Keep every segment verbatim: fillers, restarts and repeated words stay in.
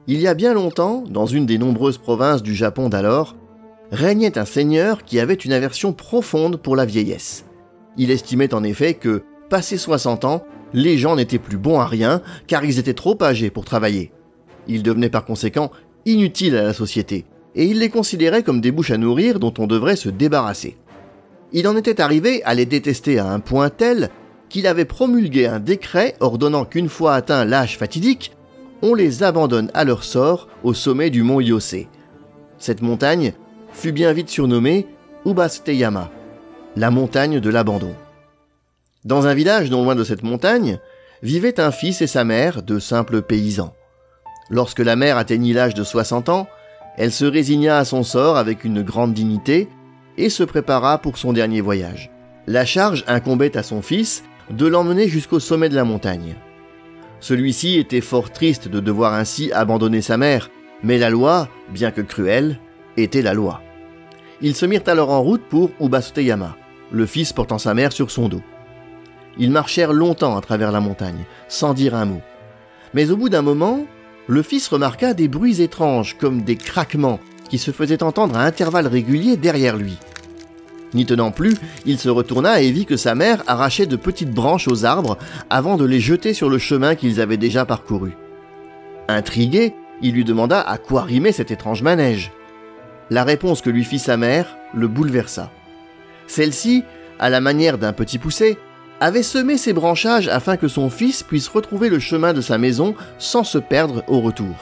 Il y a bien longtemps, dans une des nombreuses provinces du Japon d'alors, régnait un seigneur qui avait une aversion profonde pour la vieillesse. Il estimait en effet que, passé soixante ans, les gens n'étaient plus bons à rien car ils étaient trop âgés pour travailler. Ils devenaient par conséquent inutiles à la société, et il les considérait comme des bouches à nourrir dont on devrait se débarrasser. Il en était arrivé à les détester à un point tel qu'il avait promulgué un décret ordonnant qu'une fois atteint l'âge fatidique, on les abandonne à leur sort au sommet du mont Yose. Cette montagne fut bien vite surnommée Ubasuteyama, la montagne de l'abandon. Dans un village non loin de cette montagne, vivaient un fils et sa mère, de simples paysans. Lorsque la mère atteignit l'âge de soixante ans, elle se résigna à son sort avec une grande dignité et se prépara pour son dernier voyage. La charge incombait à son fils de l'emmener jusqu'au sommet de la montagne. Celui-ci était fort triste de devoir ainsi abandonner sa mère, mais la loi, bien que cruelle, était la loi. Ils se mirent alors en route pour Ubasuteyama, le fils portant sa mère sur son dos. Ils marchèrent longtemps à travers la montagne, sans dire un mot. Mais au bout d'un moment, le fils remarqua des bruits étranges, comme des craquements, qui se faisaient entendre à intervalles réguliers derrière lui. N'y tenant plus, il se retourna et vit que sa mère arrachait de petites branches aux arbres avant de les jeter sur le chemin qu'ils avaient déjà parcouru. Intrigué, il lui demanda à quoi rimait cet étrange manège. La réponse que lui fit sa mère le bouleversa. Celle-ci, à la manière d'un petit poucet, avait semé ses branchages afin que son fils puisse retrouver le chemin de sa maison sans se perdre au retour.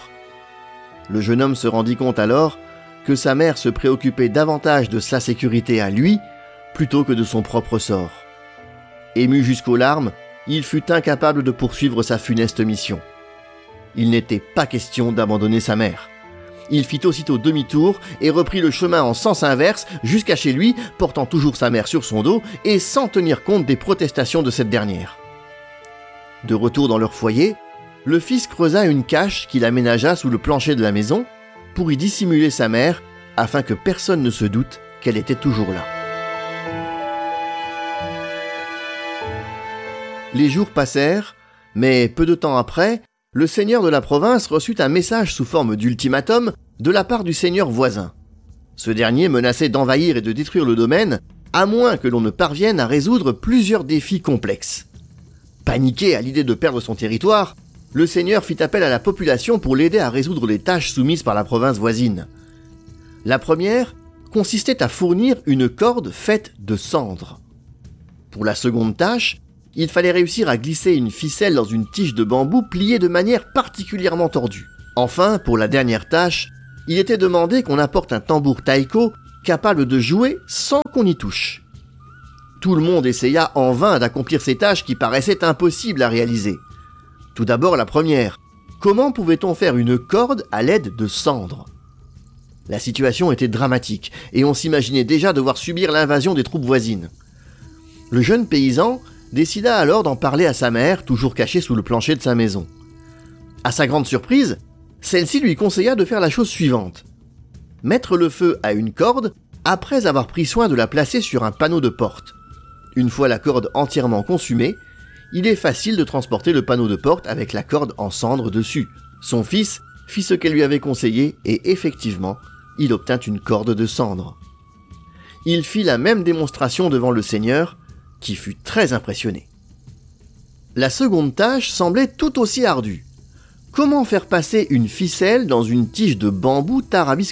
Le jeune homme se rendit compte alors que sa mère se préoccupait davantage de sa sécurité à lui plutôt que de son propre sort. Ému jusqu'aux larmes, il fut incapable de poursuivre sa funeste mission. Il n'était pas question d'abandonner sa mère. Il fit aussitôt demi-tour et reprit le chemin en sens inverse jusqu'à chez lui, portant toujours sa mère sur son dos et sans tenir compte des protestations de cette dernière. De retour dans leur foyer, le fils creusa une cache qu'il aménagea sous le plancher de la maison pour y dissimuler sa mère afin que personne ne se doute qu'elle était toujours là. Les jours passèrent, mais peu de temps après, le seigneur de la province reçut un message sous forme d'ultimatum de la part du seigneur voisin. Ce dernier menaçait d'envahir et de détruire le domaine, à moins que l'on ne parvienne à résoudre plusieurs défis complexes. Paniqué à l'idée de perdre son territoire, le seigneur fit appel à la population pour l'aider à résoudre les tâches soumises par la province voisine. La première consistait à fournir une corde faite de cendres. Pour la seconde tâche, il fallait réussir à glisser une ficelle dans une tige de bambou pliée de manière particulièrement tordue. Enfin, pour la dernière tâche, il était demandé qu'on apporte un tambour taiko capable de jouer sans qu'on y touche. Tout le monde essaya en vain d'accomplir ces tâches qui paraissaient impossibles à réaliser. Tout d'abord la première. Comment pouvait-on faire une corde à l'aide de cendres ? La situation était dramatique et on s'imaginait déjà devoir subir l'invasion des troupes voisines. Le jeune paysan décida alors d'en parler à sa mère, toujours cachée sous le plancher de sa maison. À sa grande surprise, celle-ci lui conseilla de faire la chose suivante. Mettre le feu à une corde après avoir pris soin de la placer sur un panneau de porte. Une fois la corde entièrement consumée, il est facile de transporter le panneau de porte avec la corde en cendres dessus. Son fils fit ce qu'elle lui avait conseillé et effectivement, il obtint une corde de cendres. Il fit la même démonstration devant le seigneur, qui fut très impressionné. La seconde tâche semblait tout aussi ardue. Comment faire passer une ficelle dans une tige de bambou tarabiscotée ?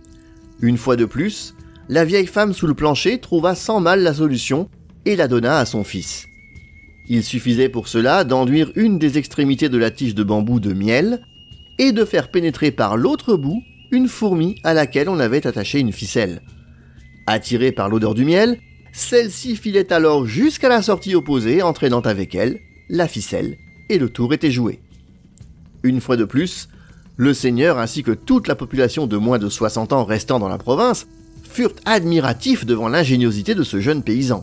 Une fois de plus, la vieille femme sous le plancher trouva sans mal la solution et la donna à son fils. Il suffisait pour cela d'enduire une des extrémités de la tige de bambou de miel et de faire pénétrer par l'autre bout une fourmi à laquelle on avait attaché une ficelle. Attirée par l'odeur du miel, celle-ci filait alors jusqu'à la sortie opposée, entraînant avec elle la ficelle, et le tour était joué. Une fois de plus, le seigneur ainsi que toute la population de moins de soixante ans restant dans la province furent admiratifs devant l'ingéniosité de ce jeune paysan.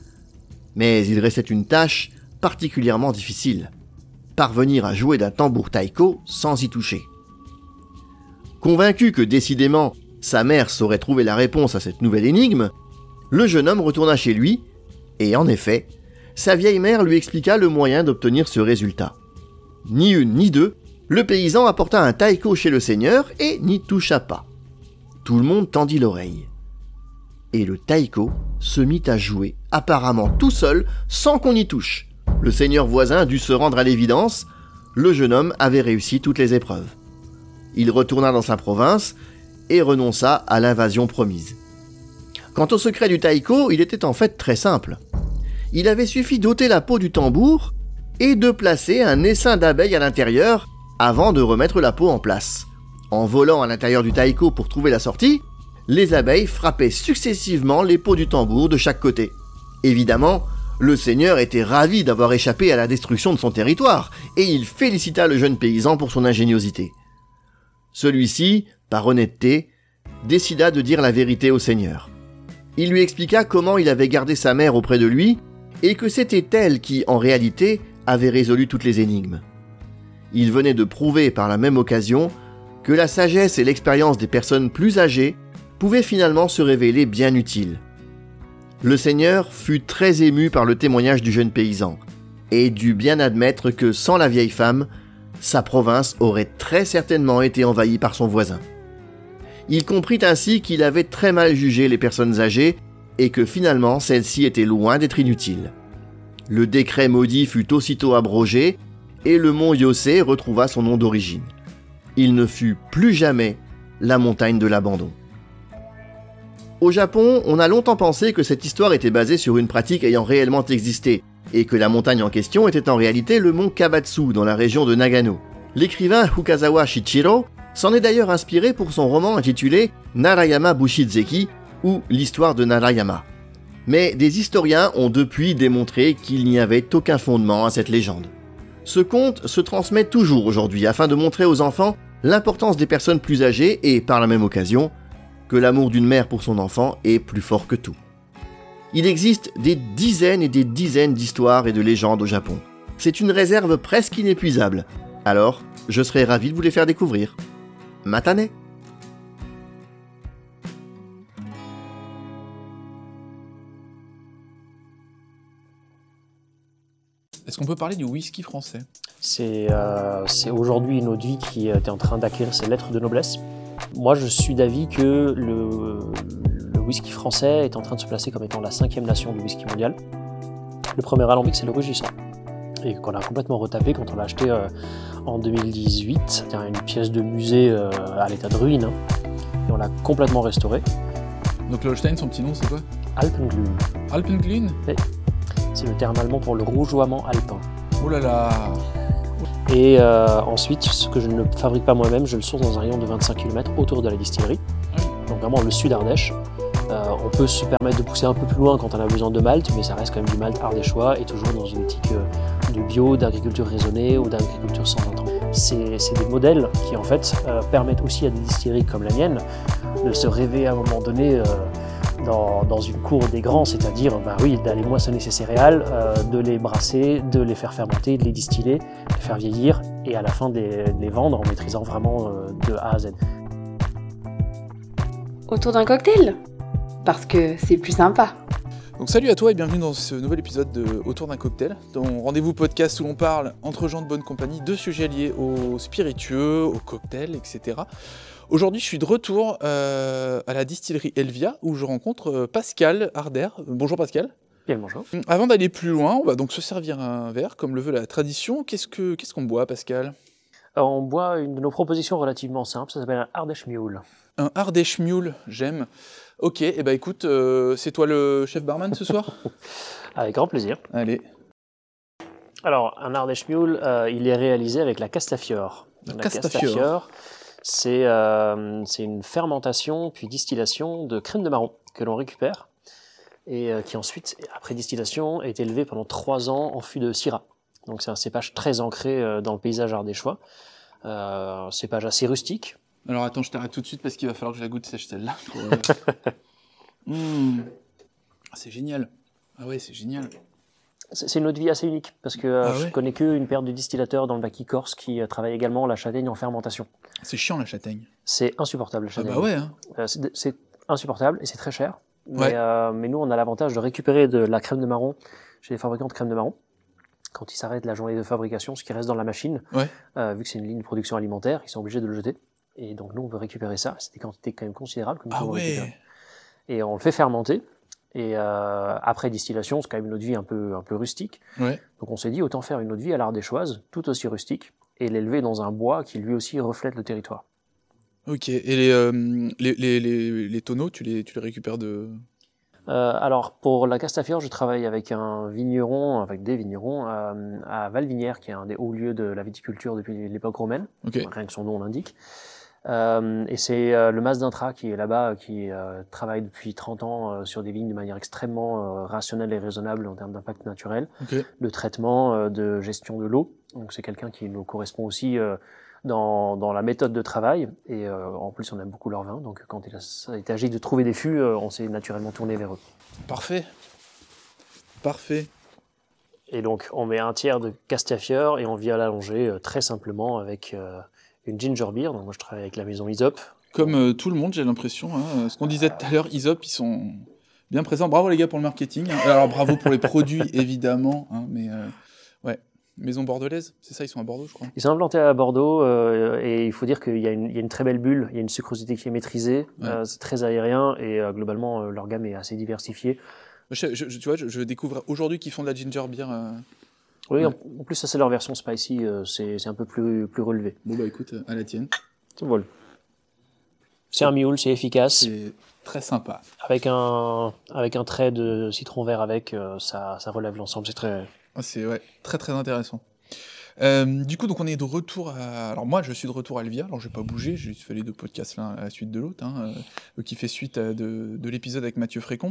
Mais il restait une tâche particulièrement difficile, parvenir à jouer d'un tambour taiko sans y toucher. Convaincu que décidément sa mère saurait trouver la réponse à cette nouvelle énigme, le jeune homme retourna chez lui, et en effet, sa vieille mère lui expliqua le moyen d'obtenir ce résultat. Ni une ni deux, Le paysan apporta un taiko chez le seigneur et n'y toucha pas. Tout le monde tendit l'oreille. Et le taiko se mit à jouer, apparemment tout seul, sans qu'on y touche. Le seigneur voisin dut se rendre à l'évidence, le jeune homme avait réussi toutes les épreuves. Il retourna dans sa province et renonça à l'invasion promise. Quant au secret du taiko, il était en fait très simple. Il avait suffi d'ôter la peau du tambour et de placer un essaim d'abeilles à l'intérieur avant de remettre la peau en place. En volant à l'intérieur du taiko pour trouver la sortie, les abeilles frappaient successivement les peaux du tambour de chaque côté. Évidemment, le seigneur était ravi d'avoir échappé à la destruction de son territoire, et il félicita le jeune paysan pour son ingéniosité. Celui-ci, par honnêteté, décida de dire la vérité au seigneur. Il lui expliqua comment il avait gardé sa mère auprès de lui, et que c'était elle qui, en réalité, avait résolu toutes les énigmes. Il venait de prouver par la même occasion que la sagesse et l'expérience des personnes plus âgées pouvaient finalement se révéler bien utiles. Le seigneur fut très ému par le témoignage du jeune paysan, et dut bien admettre que sans la vieille femme, sa province aurait très certainement été envahie par son voisin. Il comprit ainsi qu'il avait très mal jugé les personnes âgées, et que finalement celles-ci étaient loin d'être inutiles. Le décret maudit fut aussitôt abrogé, et le mont Yosei retrouva son nom d'origine. Il ne fut plus jamais la montagne de l'abandon. Au Japon, on a longtemps pensé que cette histoire était basée sur une pratique ayant réellement existé, et que la montagne en question était en réalité le mont Kabatsu dans la région de Nagano. L'écrivain Fukazawa Shichiro s'en est d'ailleurs inspiré pour son roman intitulé Narayama Bushizeki, ou l'histoire de Narayama. Mais des historiens ont depuis démontré qu'il n'y avait aucun fondement à cette légende. Ce conte se transmet toujours aujourd'hui afin de montrer aux enfants l'importance des personnes plus âgées et, par la même occasion, que l'amour d'une mère pour son enfant est plus fort que tout. Il existe des dizaines et des dizaines d'histoires et de légendes au Japon. C'est une réserve presque inépuisable. Alors, je serais ravi de vous les faire découvrir. Matane! Est-ce qu'on peut parler du whisky français ? C'est, euh, c'est aujourd'hui une eau de vie qui est en train d'acquérir ses lettres de noblesse. Moi, je suis d'avis que le, le whisky français est en train de se placer comme étant la cinquième nation du whisky mondial. Le premier alambic, c'est le Rugissant, et qu'on a complètement retapé quand on l'a acheté euh, en deux mille dix-huit. C'était une pièce de musée euh, à l'état de ruine, hein, et on l'a complètement restauré. Donc le Holstein, son petit nom, c'est quoi ? Alpenglühen. Alpenglühen ? Oui. C'est le terme allemand pour le rougeoiement alpin. Oh là là ! Et euh, ensuite, ce que je ne fabrique pas moi-même, je le source dans un rayon de vingt-cinq kilomètres autour de la distillerie. Oui. Donc vraiment le sud Ardèche. Euh, on peut se permettre de pousser un peu plus loin quand on a besoin de malt, mais ça reste quand même du malt ardéchois et toujours dans une éthique euh, de bio, d'agriculture raisonnée ou d'agriculture sans intrants. C'est, c'est des modèles qui en fait euh, permettent aussi à des distilleries comme la mienne de se rêver à un moment donné euh, dans, dans une cour des grands, c'est-à-dire bah oui, d'aller moissonner ces céréales, euh, de les brasser, de les faire fermenter, de les distiller, de les faire vieillir et à la fin de les, de les vendre en maîtrisant vraiment euh, de A à Z. Autour d'un cocktail ? Parce que c'est plus sympa. Donc salut à toi et bienvenue dans ce nouvel épisode de Autour d'un cocktail, ton rendez-vous podcast où l'on parle entre gens de bonne compagnie de sujets liés aux spiritueux, aux cocktails, et cetera. Aujourd'hui, je suis de retour euh, à la distillerie Elvia où je rencontre euh, Pascal Harder. Bonjour Pascal. Bien, bonjour. Avant d'aller plus loin, on va donc se servir un verre comme le veut la tradition. Qu'est-ce, que, qu'est-ce qu'on boit, Pascal ? Alors, on boit une de nos propositions relativement simples, ça s'appelle un Ardèche Mule. Un Ardèche Mule, j'aime. Ok, et eh ben écoute, euh, c'est toi le chef barman ce soir ? Avec grand plaisir. Allez. Alors, un Ardèche Mule, euh, il est réalisé avec la Castafiore. La, la Castafiore. Castafiore, c'est, euh, c'est une fermentation puis distillation de crème de marron que l'on récupère et euh, qui ensuite, après distillation, est élevé pendant trois ans en fût de Syrah. Donc c'est un cépage très ancré euh, dans le paysage ardéchois. Euh, un cépage assez rustique. Alors attends, je t'arrête tout de suite parce qu'il va falloir que je la goûte sèche celle-là. Pour, euh... mmh. ah, c'est génial. Ah ouais, c'est génial. C'est, c'est une eau de vie assez unique parce que euh, ah ouais. je connais qu'une paire de distillateurs dans le maquis corse qui euh, travaille également la châtaigne en fermentation. C'est chiant la châtaigne. C'est insupportable la châtaigne. Ah bah ouais. Hein. Euh, c'est, c'est insupportable et c'est très cher. Mais, ouais. euh, mais nous, on a l'avantage de récupérer de la crème de marron chez les fabricants de crème de marron. quand ils s'arrêtent la journée de fabrication, ce qui reste dans la machine, Ouais. euh, vu que c'est une ligne de production alimentaire, ils sont obligés de le jeter. Et donc nous, on veut récupérer ça. C'est des quantités quand même considérables que nous Ah pouvons récupérer. ouais. Et on le fait fermenter. Et euh, après distillation, c'est quand même une eau de vie un peu, un peu rustique. Ouais. Donc on s'est dit, autant faire une eau de vie à l'ardéchoise, tout aussi rustique, et l'élever dans un bois qui lui aussi reflète le territoire. Ok. Et les, euh, les, les, les, les tonneaux, tu les, tu les récupères de... Euh, alors pour la Castafiore, je travaille avec un vigneron, avec des vignerons euh, à Valvinière, qui est un des hauts lieux de la viticulture depuis l'époque romaine, Ok. rien que son nom l'indique. Euh, et c'est euh, le Mas d'Intra qui est là-bas, qui euh, travaille depuis trente ans euh, sur des vignes de manière extrêmement euh, rationnelle et raisonnable en termes d'impact naturel, Ok. de traitement, euh, de gestion de l'eau. Donc c'est quelqu'un qui nous correspond aussi euh, dans, dans la méthode de travail. Et euh, en plus, on aime beaucoup leur vin. Donc quand il a, ça a été agi de trouver des fûts, euh, on s'est naturellement tourné vers eux. Parfait. Parfait. Et donc on met un tiers de Castafiore et on vient l'allonger euh, très simplement avec euh, une ginger beer. Donc moi je travaille avec la maison Isop. Comme euh, tout le monde, j'ai l'impression. Hein, ce qu'on disait tout à l'heure, Isop, ils sont bien présents. Bravo les gars pour le marketing. Hein. Alors bravo pour les produits, évidemment. Hein, mais euh, ouais, maison bordelaise, c'est ça, ils sont à Bordeaux, je crois. Ils sont implantés à Bordeaux euh, et il faut dire qu'il y a, une, il y a une très belle bulle, il y a une sucrosité qui est maîtrisée, Ouais. euh, c'est très aérien et euh, globalement euh, leur gamme est assez diversifiée. Je, je, tu vois, je, je découvre aujourd'hui qu'ils font de la ginger beer. Euh... Oui, Ouais. en, en plus ça c'est leur version spicy, euh, c'est, c'est un peu plus, plus relevé. Bon bah écoute, à la tienne. Voilà. C'est un mule, c'est efficace. C'est très sympa. Avec un, avec un trait de citron vert avec, euh, ça, ça relève l'ensemble, c'est très... Ah, c'est ouais, très très intéressant. Euh, du coup, donc on est de retour à... Alors moi, je suis de retour à Elvia, alors je vais pas bouger, j'ai fait les deux podcasts l'un à la suite de l'autre, hein, euh, qui fait suite à de, de l'épisode avec Mathieu Frécon.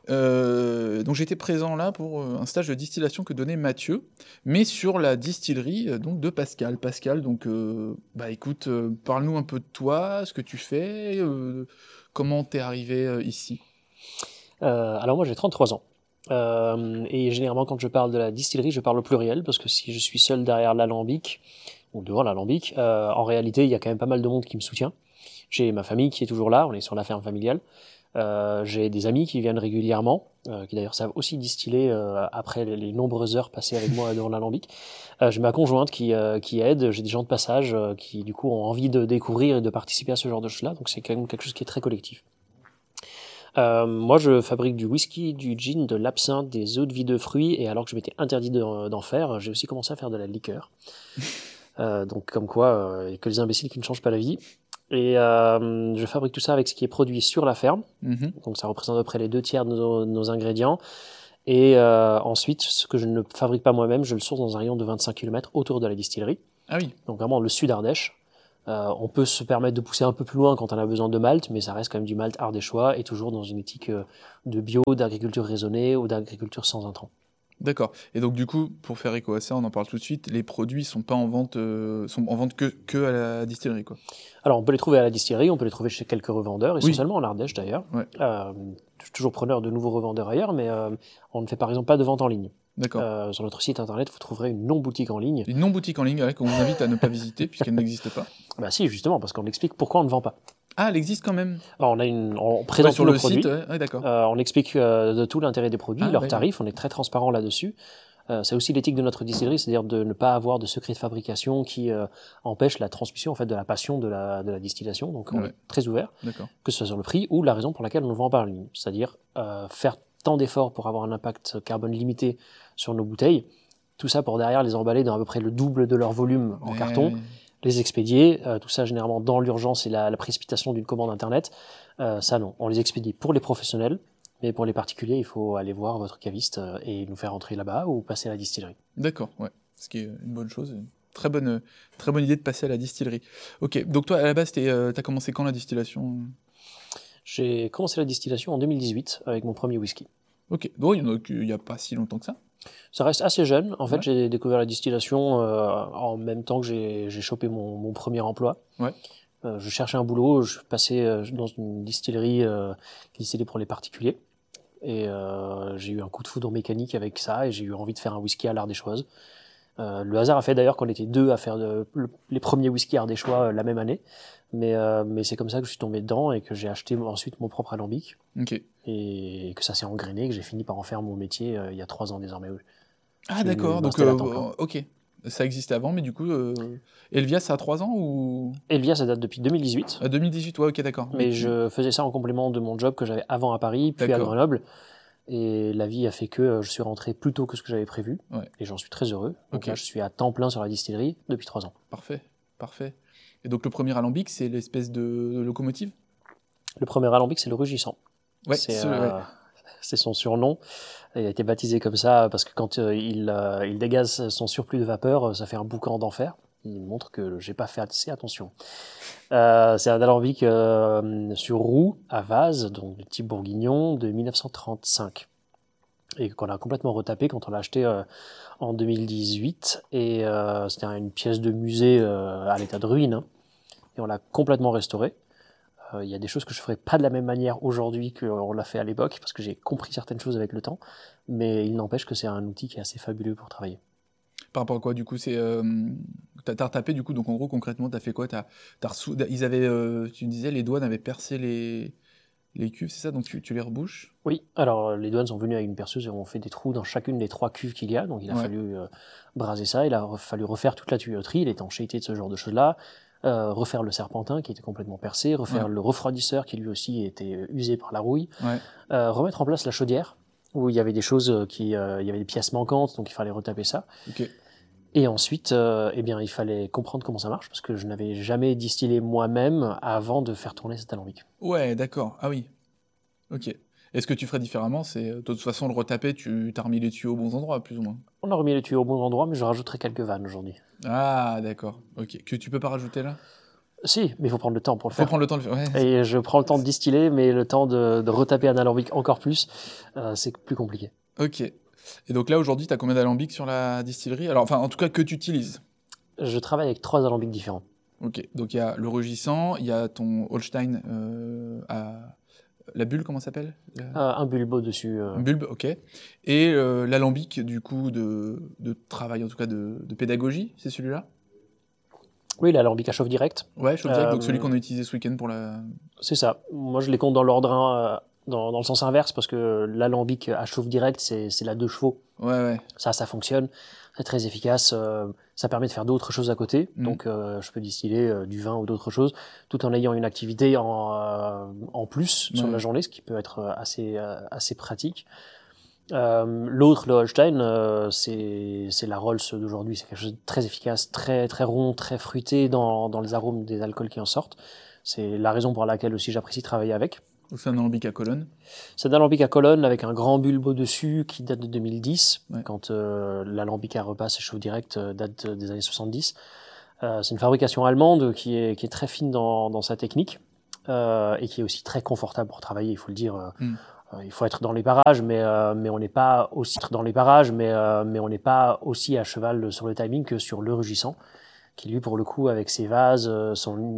Euh, donc j'étais présent là pour euh, un stage de distillation que donnait Mathieu, mais sur la distillerie euh, donc de Pascal. Pascal, donc euh, bah écoute, euh, parle-nous un peu de toi, ce que tu fais, euh, comment t'es arrivé euh, ici. Euh, alors moi j'ai trente-trois ans. Euh, et généralement quand je parle de la distillerie, je parle au pluriel, parce que si je suis seul derrière l'alambic, ou devant l'alambic, euh, en réalité il y a quand même pas mal de monde qui me soutient. J'ai ma famille qui est toujours là, on est sur la ferme familiale. Euh, j'ai des amis qui viennent régulièrement, euh, qui d'ailleurs savent aussi distiller euh, après les, les nombreuses heures passées avec moi devant l'alambic. Euh, j'ai ma conjointe qui, euh, qui aide, j'ai des gens de passage euh, qui du coup ont envie de découvrir et de participer à ce genre de choses-là, donc c'est quand même quelque chose qui est très collectif. Euh, moi, je fabrique du whisky, du gin, de l'absinthe, des eaux de vie de fruits, et alors que je m'étais interdit de, d'en faire, j'ai aussi commencé à faire de la liqueur. Euh, donc, comme quoi, euh, il n'y a que les imbéciles qui ne changent pas la vie. Et euh, je fabrique tout ça avec ce qui est produit sur la ferme, Mm-hmm. donc ça représente à peu près les deux tiers de nos, de nos ingrédients. Et euh, ensuite, ce que je ne fabrique pas moi-même, je le source dans un rayon de vingt-cinq kilomètres autour de la distillerie, Ah oui, donc vraiment le sud Ardèche. Euh, on peut se permettre de pousser un peu plus loin quand on a besoin de malt, mais ça reste quand même du malt ardéchois et toujours dans une éthique euh, de bio, d'agriculture raisonnée ou d'agriculture sans intrants. d'accord. Et donc du coup, pour faire écho à ça, on en parle tout de suite, les produits sont pas en vente, euh, sont en vente que, que à la distillerie, quoi. Alors on peut les trouver à la distillerie, on peut les trouver chez quelques revendeurs, essentiellement en Ardèche d'ailleurs. Ouais. Euh, je suis toujours preneur de nouveaux revendeurs ailleurs, mais euh, on ne fait par exemple pas de vente en ligne. D'accord. Euh, sur notre site internet, vous trouverez une non-boutique en ligne. Une non-boutique en ligne ouais, qu'on vous invite à ne pas visiter puisqu'elle n'existe pas. Bah si, justement, parce qu'on explique pourquoi on ne vend pas. Ah, elle existe quand même. Alors, on, a une, on Ouais, présente sur tous nos le produits, site, ouais, ouais, d'accord. euh, on explique euh, de tout l'intérêt des produits, Ah, leurs ouais, tarifs, on est très transparent là-dessus. Euh, c'est aussi l'éthique de notre distillerie, c'est-à-dire de ne pas avoir de secret de fabrication qui euh, empêche la transmission en fait, de la passion de la, de la distillation. Donc on Ouais. est très ouvert, D'accord. que ce soit sur le prix ou la raison pour laquelle on ne vend pas en ligne. C'est-à-dire euh, faire tant d'efforts pour avoir un impact carbone limité sur nos bouteilles, tout ça pour derrière les emballer dans à peu près le double de leur volume en Ouais, carton, ouais. les expédier, euh, tout ça généralement dans l'urgence et la, la précipitation d'une commande internet. Euh, ça non, on les expédie pour les professionnels, mais pour les particuliers, il faut aller voir votre caviste euh, et nous faire entrer là-bas ou passer à la distillerie. D'accord, ouais. Ce qui est une bonne chose. Une très bonne, très bonne idée de passer à la distillerie. Ok, donc toi, à la base, t'es, euh, t'as commencé quand la distillation? J'ai commencé la distillation en deux mille dix-huit avec mon premier whisky. Ok, donc il n'y a pas si longtemps que ça. Ça reste assez jeune. En fait, Ouais. j'ai découvert la distillation euh, en même temps que j'ai, j'ai chopé mon, mon premier emploi. Ouais. Euh, je cherchais un boulot, je passais euh, dans une distillerie euh, qui distillait pour les particuliers. Et euh, j'ai eu un coup de foudre mécanique avec ça et j'ai eu envie de faire un whisky à l'ardéchoise. Euh, le hasard a fait d'ailleurs qu'on était deux à faire de, le, les premiers whisky ardéchois euh, la même année. Mais, euh, mais c'est comme ça que je suis tombé dedans et que j'ai acheté ensuite mon propre alambic. Ok. Et que ça s'est engrainé, que j'ai fini par en faire mon métier euh, il y a trois ans désormais. Ah d'accord, donc euh, ok. Ça existait avant, mais du coup, euh... Elvia, ça a trois ans ou... Elvia, ça date depuis deux mille dix-huit. Ah, deux mille dix-huit, ouais, ok, d'accord. Mais, mais tu... je faisais ça en complément de mon job que j'avais avant à Paris, puis d'accord. à Grenoble. Et la vie a fait que je suis rentré plus tôt que ce que j'avais prévu. Ouais. Et j'en suis très heureux. Donc okay. là, je suis à temps plein sur la distillerie depuis trois ans. Parfait, parfait. Et donc le premier alambic, c'est l'espèce de, de locomotive? Le premier alambic, c'est le rugissant. Ouais, c'est, ce, euh, ouais. c'est son surnom. Il a été baptisé comme ça parce que quand euh, il, euh, il dégaze son surplus de vapeur, ça fait un boucan d'enfer. Il montre que j'ai pas fait assez attention. Euh, c'est un alambic euh, sur roue à vase, donc de type bourguignon, de mille neuf cent trente-cinq. Et qu'on a complètement retapé quand on l'a acheté euh, en deux mille dix-huit. Et euh, c'était une pièce de musée euh, à l'état de ruine. Hein, et on l'a complètement restauré. Il euh, y a des choses que je ne ferais pas de la même manière aujourd'hui qu'on l'a fait à l'époque, parce que j'ai compris certaines choses avec le temps. Mais il n'empêche que c'est un outil qui est assez fabuleux pour travailler. Par rapport à quoi, du coup, c'est euh, t'as, t'as retapé, du coup, donc en gros, concrètement, t'as fait quoi? t'as, t'as ressou... Ils avaient, euh, tu disais, les douanes avaient percé les, les cuves, c'est ça? Donc tu, tu les rebouches? Oui, alors les douanes sont venues avec une perceuse et ont fait des trous dans chacune des trois cuves qu'il y a, donc il a ouais. fallu euh, braser ça, il a fallu refaire toute la tuyauterie, l'étanchéité de ce genre de choses-là, euh, refaire le serpentin qui était complètement percé, refaire ouais. le refroidisseur qui lui aussi était usé par la rouille, ouais. euh, remettre en place la chaudière, où il y avait des choses qui, euh, il y avait des pièces manquantes, donc il fallait retaper ça. Okay. Et ensuite, euh, eh bien, il fallait comprendre comment ça marche, parce que je n'avais jamais distillé moi-même avant de faire tourner cet alambic. Ouais, d'accord. Ah oui. Ok. Et ce que tu ferais différemment, c'est de toute façon le retaper, tu as remis les tuyaux aux bons endroits, plus ou moins. On a remis les tuyaux aux bons endroits, mais je rajouterai quelques vannes aujourd'hui. Ah, d'accord. Ok. Que tu peux pas rajouter là? Si, mais il faut prendre le temps pour le faut faire. Faut prendre le temps de le faire. Ouais. Et je prends le temps de distiller, mais le temps de, de retaper un alambic encore plus, euh, c'est plus compliqué. Ok. Et donc là, aujourd'hui, tu as combien d'alambics sur la distillerie? Alors, enfin, en tout cas, que tu utilises? Je travaille avec trois alambics différents. Ok. Donc il y a le rugissant, il y a ton Holstein euh, à... La bulle, comment ça s'appelle? La... euh, Un bulbe dessus. Euh... Un bulbe, ok. Et euh, l'alambic, du coup, de, de travail, en tout cas de, de pédagogie, c'est celui-là? Oui, l'alambic à chauffe direct. Ouais, chauffe direct, euh... donc celui qu'on a utilisé ce week-end pour la... C'est ça. Moi, je les compte dans l'ordre un, euh, dans, dans le sens inverse, parce que l'alambic à chauffe direct, c'est, c'est la deux chevaux. Ouais, ouais. Ça, ça fonctionne. C'est très efficace. Euh, ça permet de faire d'autres choses à côté. Mmh. Donc, euh, je peux distiller euh, du vin ou d'autres choses, tout en ayant une activité en, euh, en plus sur ouais. la journée, ce qui peut être assez, euh, assez pratique. Euh, l'autre, le Holstein, euh, c'est, c'est la Rolls d'aujourd'hui. C'est quelque chose de très efficace, très, très rond, très fruité dans, dans les arômes des alcools qui en sortent. C'est la raison pour laquelle aussi j'apprécie travailler avec. Donc c'est un alambic à colonne. C'est un alambic à colonne avec un grand bulbe au-dessus qui date de deux mille dix, ouais. quand euh, l'alambic à repas et chauffe direct euh, date des années soixante-dix. Euh, c'est une fabrication allemande qui est, qui est très fine dans, dans sa technique euh, et qui est aussi très confortable pour travailler, il faut le dire. Euh, mm. euh, il faut être dans les parages, mais, euh, mais on n'est pas aussi dans les parages, mais, euh, mais on n'est pas aussi à cheval sur le timing que sur le rugissant, qui lui, pour le coup, avec ses vases, son